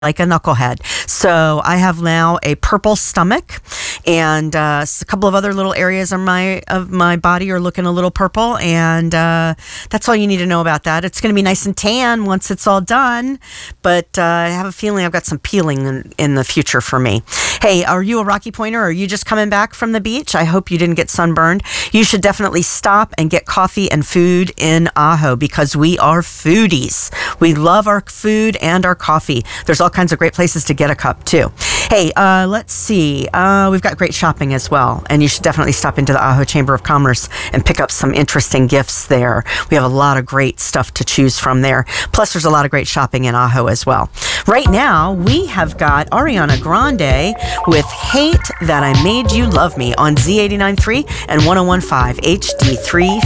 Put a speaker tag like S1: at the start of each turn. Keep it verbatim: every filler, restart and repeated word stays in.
S1: like a knucklehead. So I have now a purple stomach, and uh, a couple of other little areas of my of my body are looking a little purple, and uh, that's all you need to know about that. It's going to be nice and tan once it's all done, but uh, I have a feeling I've got some peeling in, in the future for me. Hey, are you a Rocky Pointer? Or are you just coming back from the beach? I hope you didn't get sunburned. You should definitely stop and get coffee and food in Ajo because we are foodies. We love our food and our coffee. There's all kinds of great places to get a cup too. Hey, uh, let's see. Uh, we've got great shopping as well, and you should definitely stop into the Ajo Chamber of Commerce and pick up some interesting gifts there. We have a lot of great stuff to choose from there. Plus, there's a lot of great shopping in Ajo as well. Right now, we have got Ariana Grande with Hate That I Made You Love Me on Z eighty-nine point three and one oh one point five H D three.